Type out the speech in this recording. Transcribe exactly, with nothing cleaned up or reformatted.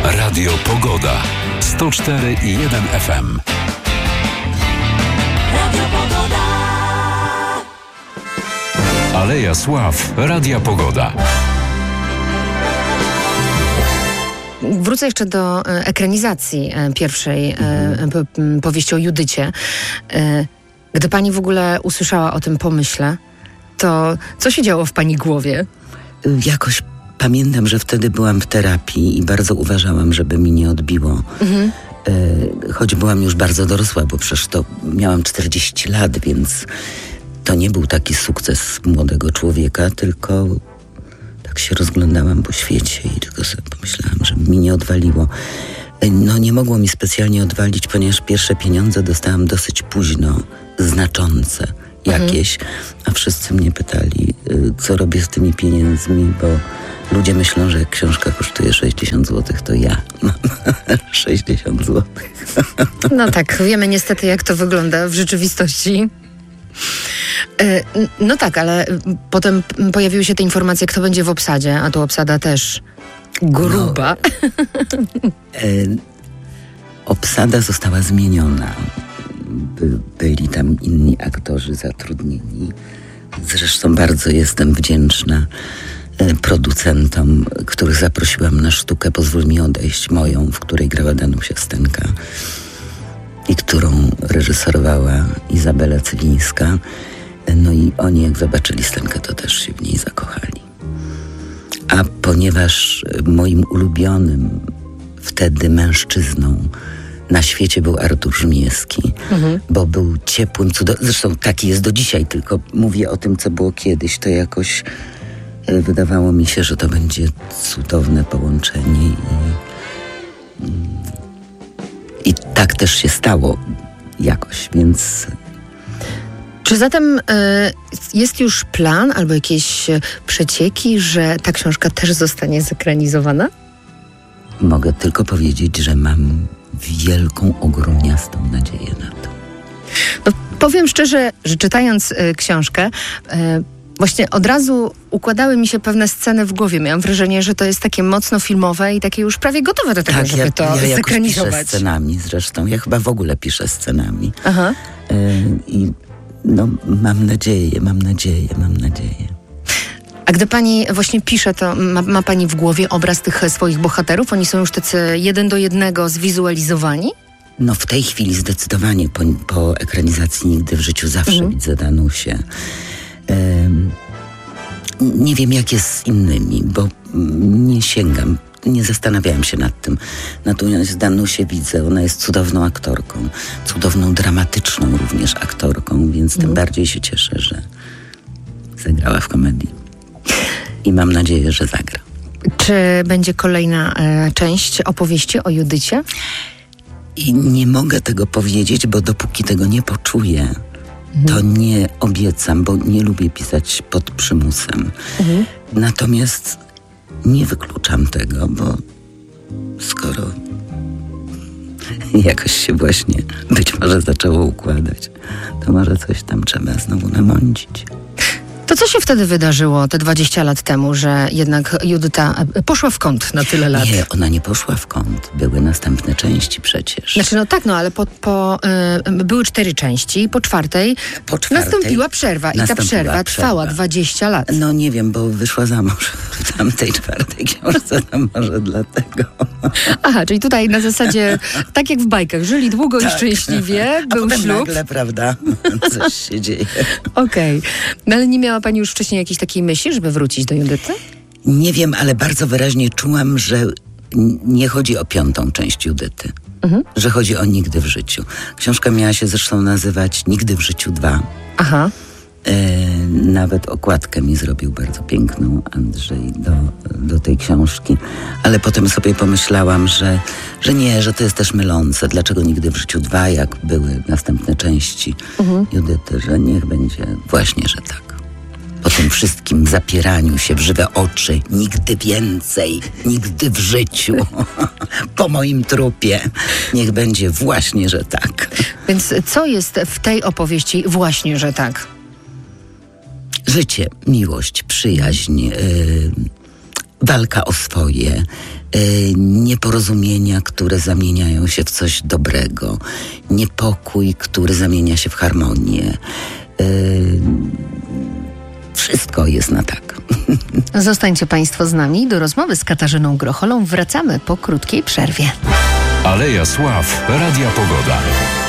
Radio Pogoda. sto cztery i jeden F M. Radio Pogoda. Aleja Sław. Radia Pogoda. Wrócę jeszcze do ekranizacji pierwszej mhm. powieści o Judycie. Gdy pani w ogóle usłyszała o tym pomyśle, to co się działo w pani głowie? Jakoś pamiętam, że wtedy byłam w terapii i bardzo uważałam, żeby mi nie odbiło. Mhm. Choć byłam już bardzo dorosła, bo przecież to miałam czterdzieści lat, więc to nie był taki sukces młodego człowieka, tylko tak się rozglądałam po świecie i tylko sobie pomyślałam, że mi nie odwaliło. No nie mogło mi specjalnie odwalić, ponieważ pierwsze pieniądze dostałam dosyć późno, znaczące jakieś, mhm. a wszyscy mnie pytali, co robię z tymi pieniędzmi, bo ludzie myślą, że jak książka kosztuje sześćdziesiąt złotych, to ja mam sześćdziesiąt złotych. No tak, wiemy niestety, jak to wygląda w rzeczywistości. No tak, ale potem pojawiły się te informacje, kto będzie w obsadzie, a tu obsada też gruba. No, e, obsada została zmieniona. By, byli tam inni aktorzy zatrudnieni. Zresztą bardzo jestem wdzięczna e, producentom, których zaprosiłam na sztukę Pozwól mi odejść, moją, w której grała Danusia Stenka i którą reżyserowała Izabela Cylińska. No i oni, jak zobaczyli Stenkę, to też się w niej zakochali. A ponieważ moim ulubionym wtedy mężczyzną na świecie był Artur Żmijewski, mhm. bo był ciepłym, cudownym, zresztą taki jest do dzisiaj, tylko mówię o tym, co było kiedyś, to jakoś wydawało mi się, że to będzie cudowne połączenie i, i tak też się stało jakoś, więc... Czy zatem y, jest już plan albo jakieś przecieki, że ta książka też zostanie zekranizowana? Mogę tylko powiedzieć, że mam wielką, ogromniastą nadzieję na to. No, powiem szczerze, że czytając y, książkę, y, właśnie od razu układały mi się pewne sceny w głowie. Miałam wrażenie, że to jest takie mocno filmowe i takie już prawie gotowe do tego, tak, żeby ja, to ja zekranizować. Ja piszę scenami zresztą. Ja chyba w ogóle piszę scenami. Aha. Y, I no, mam nadzieję, mam nadzieję, mam nadzieję. A gdy pani właśnie pisze, to ma, ma pani w głowie obraz tych swoich bohaterów? Oni są już tacy jeden do jednego zwizualizowani? No w tej chwili zdecydowanie po, po ekranizacji Nigdy w życiu zawsze mhm. widzę Danusię. Um, nie wiem, jak jest z innymi, bo nie sięgam, nie zastanawiałam się nad tym. Natomiast Danusię widzę, ona jest cudowną aktorką, cudowną, dramatyczną również aktorką, więc mhm. tym bardziej się cieszę, że zagrała w komedii. I mam nadzieję, że zagra. Czy będzie kolejna e, część opowieści o Judycie? I nie mogę tego powiedzieć, bo dopóki tego nie poczuję, mhm. to nie obiecam, bo nie lubię pisać pod przymusem. Mhm. Natomiast nie wykluczam tego, bo skoro jakoś się właśnie być może zaczęło układać, to może coś tam trzeba znowu namącić. To co się wtedy wydarzyło te dwadzieścia lat temu, że jednak Judyta poszła w kąt na tyle lat? Nie, ona nie poszła w kąt. Były następne części przecież. Znaczy no tak, no ale po, po, y, były cztery części i po czwartej, po czwartej nastąpiła przerwa i ta przerwa, przerwa trwała dwadzieścia lat. No nie wiem, bo wyszła za mąż w tamtej czwartej książce, no może dlatego. Aha, czyli tutaj na zasadzie, tak jak w bajkach, żyli długo tak. i szczęśliwie, był A potem ślub. nagle, prawda, coś się dzieje. Okej, okay. No ale nie miała pani już wcześniej jakiejś takiej myśli, żeby wrócić do Judyty? Nie wiem, ale bardzo wyraźnie czułam, że nie chodzi o piątą część Judyty. Mhm. Że chodzi o Nigdy w życiu. Książka miała się zresztą nazywać Nigdy w życiu dwa. Aha. E, nawet okładkę mi zrobił bardzo piękną Andrzej do, do tej książki. Ale potem sobie pomyślałam, że, że nie, że to jest też mylące. Dlaczego Nigdy w życiu dwa, jak były następne części mhm. Judyty, że niech będzie właśnie, że tak. Po tym wszystkim zapieraniu się w żywe oczy, nigdy więcej, nigdy w życiu, po moim trupie, niech będzie właśnie, że tak. Więc co jest w tej opowieści właśnie, że tak? Życie, miłość, przyjaźń, yy, walka o swoje, nieporozumienia, które zamieniają się w coś dobrego, niepokój, który zamienia się w harmonię. Wszystko jest na tak. Zostańcie Państwo z nami. Do rozmowy z Katarzyną Grocholą wracamy po krótkiej przerwie. Aleja Sław, Radia Pogoda.